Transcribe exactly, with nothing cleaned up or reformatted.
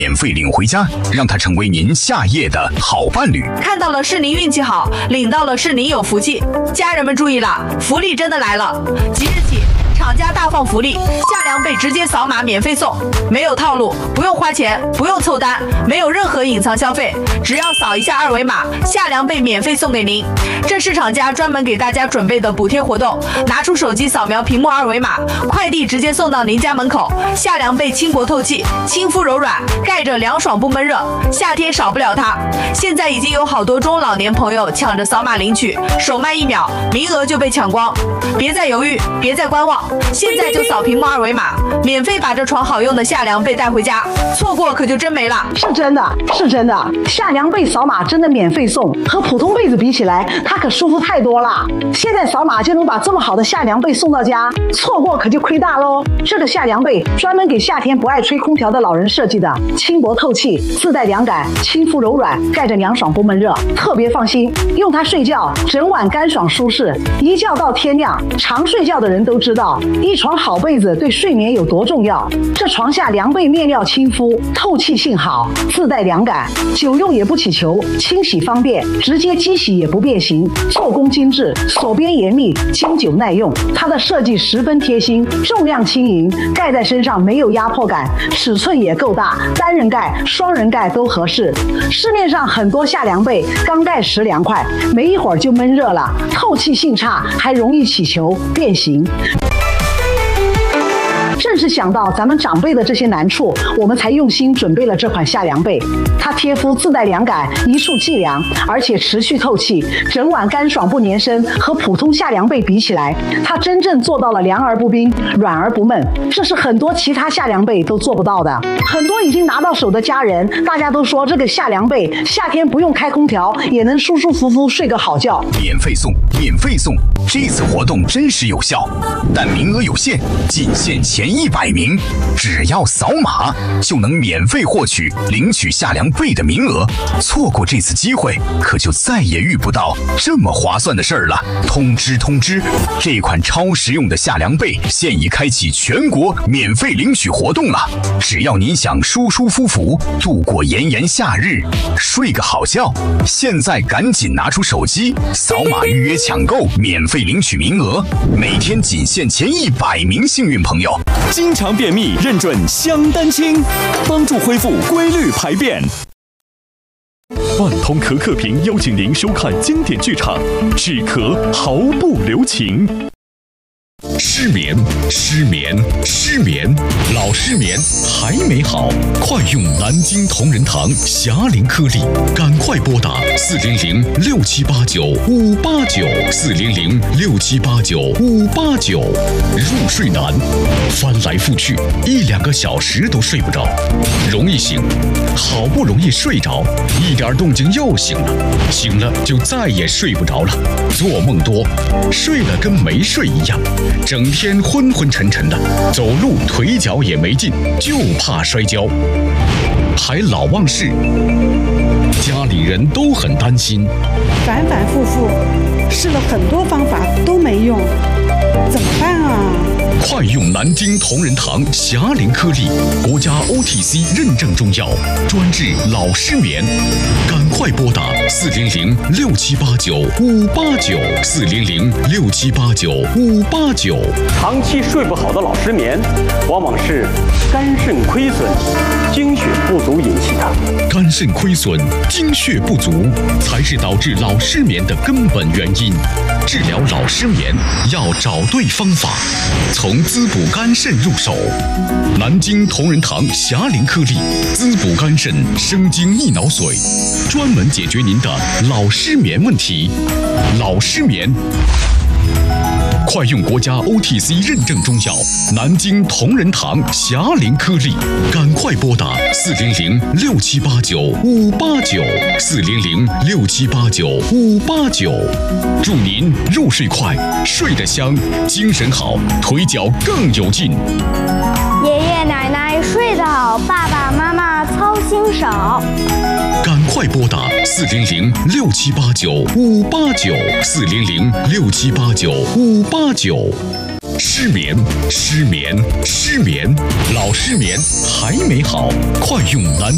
免费领回家，让它成为您夏夜的好伴侣。 看到了是您运气好，领到了是您有福气。家人们注意了，福利真的来了！即日起，厂家大放福利，夏凉被直接扫码免费送，没有套路，不用花钱，不用凑单，没有任何隐藏消费，只要扫一下二维码，夏凉被免费送给您。这是厂家专门给大家准备的补贴活动，拿出手机扫描屏幕二维码，快递直接送到您家门口。夏凉被轻薄透气，亲肤柔软，盖着凉爽不闷热，夏天少不了它。现在已经有好多中老年朋友抢着扫码领取，首卖一秒，名额就被抢光。别再犹豫，别再观望，现在就扫屏幕二维码，免费把这床好用的夏凉被带回家，错过可就真没了。 是真的，是真的，夏凉被扫码真的免费送，和普通被子比起来，它可舒服太多了。现在扫码就能把这么好的夏凉被送到家，错过可就亏大喽。这个夏凉被专门给夏天不爱吹空调的老人设计的，轻薄透气，自带凉感，亲肤柔软，盖着凉爽不闷热，特别放心。用它睡觉，整晚干爽舒适，一觉到天亮。常睡觉的人都知道，一床好被子对睡眠有多重要。这床下凉被面料亲肤，透气性好，自带凉感，久用也不起球，清洗方便，直接机洗也不变形，做工精致，锁边严密，经久耐用。它的设计十分贴心，重量轻盈，盖在身上没有压迫感，尺寸也够大，单人盖、双人盖都合适。市面上很多夏凉被刚盖时凉快，没一会儿就闷热了，透气性差，还容易起球变形。正是想到咱们长辈的这些难处，我们才用心准备了这款夏凉被。它贴肤自带凉感，一触即凉，而且持续透气，整晚干爽不粘身。和普通夏凉被比起来，它真正做到了凉而不冰，软而不闷，这是很多其他夏凉被都做不到的。很多已经拿到手的家人，大家都说这个夏凉被夏天不用开空调，也能舒舒服服睡个好觉。 免费送，免费送！这次活动真实有效，但名额有限，仅限前一百名，只要扫码就能免费获取领取夏凉被的名额。错过这次机会，可就再也遇不到这么划算的事儿了。通知通知，这款超实用的夏凉被现已开启全国免费领取活动了。只要您想舒舒服服度过炎炎夏日，睡个好觉，现在赶紧拿出手机扫码预约抢购，免费领取名额，每天仅限前一百名幸运朋友。 经常便秘认准香丹清，帮助恢复规律排便。万通壳克平邀请您收看经典剧场，止咳毫不留情。 失眠，失眠，失眠，老失眠还没好，快用南京同仁堂霞龄颗粒，赶快拨打四零零六七八九五八九四零零六七八九五八九。入睡难，翻来覆去一两个小时都睡不着，容易醒，好不容易睡着，一点动静又醒了，醒了就再也睡不着了，做梦多，睡了跟没睡一样。整天昏昏沉沉的，走路腿脚也没劲，就怕摔跤，还老忘事，家里人都很担心， 反反复复试了很多方法都没用，怎么办啊？ 快用南京同仁堂霞龄颗粒，国家 O T C 认证中药，专治老失眠。赶快拨打四零零六七八九五八九四零零六七八九五八九。 长期睡不好的老失眠，往往是肝肾亏损、精血不足引起的。 肝肾亏损、精血不足才是导致老失眠的根本原因。治疗老失眠要找对方法，从滋补肝肾入手。南京同仁堂霞龄颗粒，滋补肝肾，生津益脑髓，专门解决您的老失眠问题。老失眠，快用国家 O T C 认证中药南京同仁堂霞龄颗粒，赶快拨打四零零六七八九五八九四零零六七八九五八九。祝您入睡快，睡得香，精神好，腿脚更有劲。 爷爷奶奶睡得好，爸爸妈妈操心少。 赶快拨打四零零六七八九五八九四零零六七八九五八九。失眠，失眠，失眠，老失眠还没好，快用南